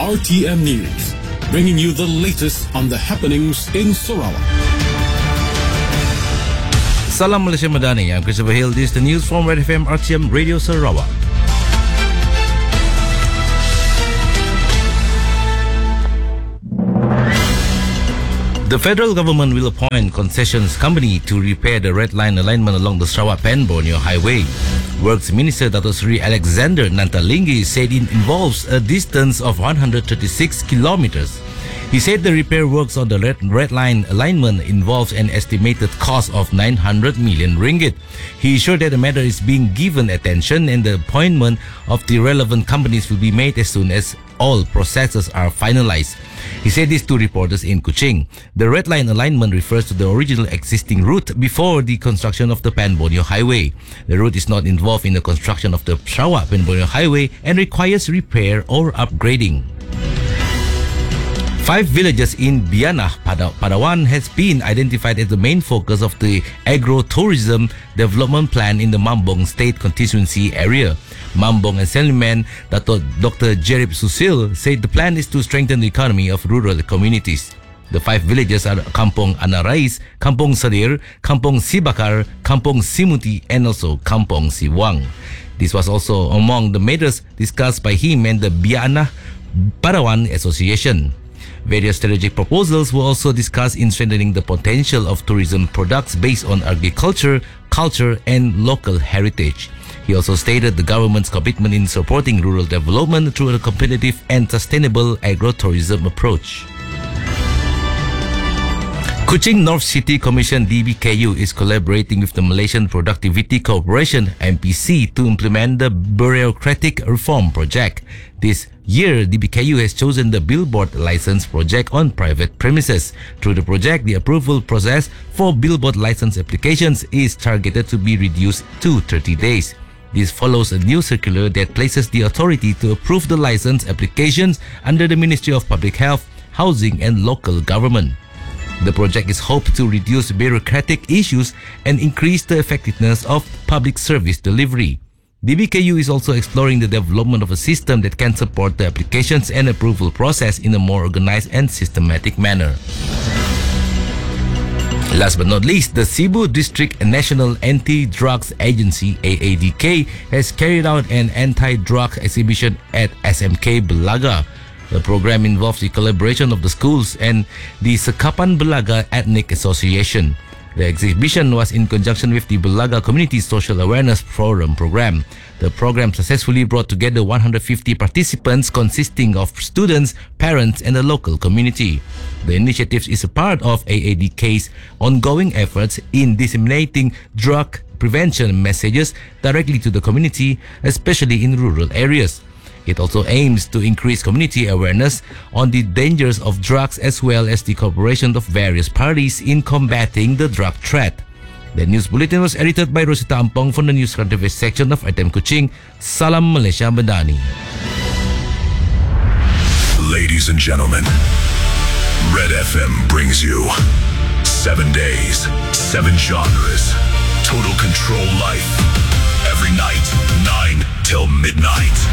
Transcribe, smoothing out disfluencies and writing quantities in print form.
RTM News, bringing you the latest on the happenings in Sarawak. Salam Malaysia Madani, I'm Christopher Hill. This is the news from Red FM RTM Radio Sarawak. The federal government will appoint concessions company to repair the red line alignment along the Sarawak-Pen Borneo Highway. Works Minister Dato Sri Alexander Nantalingi said it involves a distance of 136 kilometers. He said the repair works on the red line alignment involves an estimated cost of 900 million ringgit. He assured that the matter is being given attention and the appointment of the relevant companies will be made as soon as all processes are finalized. He said this to reporters in Kuching. The red line alignment refers to the original existing route before the construction of the Pen Borneo Highway. The route is not involved in the construction of the Sarawak-Pen Borneo Highway and requires repair or upgrading. 5 villages in Bianah, Padawan has been identified as the main focus of the agro-tourism development plan in the Mambong State Constituency area. Mambong Assemblyman Dr. Jerib Susil said the plan is to strengthen the economy of rural communities. The 5 villages are Kampung Anarais, Kampung Sadir, Kampung Sibakar, Kampung Simuti and also Kampung Siwang. This was also among the matters discussed by him and the Bianah Padawan Association. Various strategic proposals were also discussed in strengthening the potential of tourism products based on agriculture, culture, and local heritage. He also stated the government's commitment in supporting rural development through a competitive and sustainable agro-tourism approach. Kuching North City Commission DBKU is collaborating with the Malaysian Productivity Corporation MPC to implement the bureaucratic reform project. This year, DBKU has chosen the billboard license project on private premises. Through the project, the approval process for billboard license applications is targeted to be reduced to 30 days. This follows a new circular that places the authority to approve the license applications under the Ministry of Public Health, Housing and Local Government. The project is hoped to reduce bureaucratic issues and increase the effectiveness of public service delivery. DBKU is also exploring the development of a system that can support the applications and approval process in a more organized and systematic manner. Last but not least, the Cebu District National Anti-Drugs Agency AADK has carried out an anti-drug exhibition at SMK Belaga. The program involves the collaboration of the schools and the Sekapan Belaga Ethnic Association. The exhibition was in conjunction with the Belaga Community Social Awareness Forum program. The program successfully brought together 150 participants consisting of students, parents, and the local community. The initiative is a part of AADK's ongoing efforts in disseminating drug prevention messages directly to the community, especially in rural areas. It also aims to increase community awareness on the dangers of drugs as well as the cooperation of various parties in combating the drug threat. The news bulletin was edited by Rosita Ampong from the News Current Affairs section of RTM Kuching. Salam Malaysia Madani. Ladies and gentlemen, Red FM brings you 7 days, 7 genres, total control life. Every night, 9 till midnight.